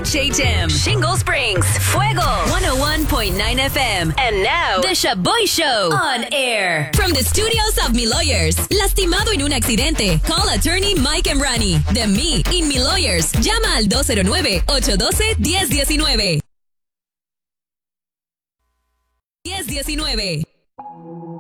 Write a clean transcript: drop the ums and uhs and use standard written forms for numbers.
HHM, Shingle Springs, Fuego, 101.9 FM. And now, The Shaboy Show on air. From the studios of Mi Lawyers. Lastimado en un accidente. Call attorney Mike Emrani. De Me in Mi Lawyers. Llama al 209-812-1019. 1019.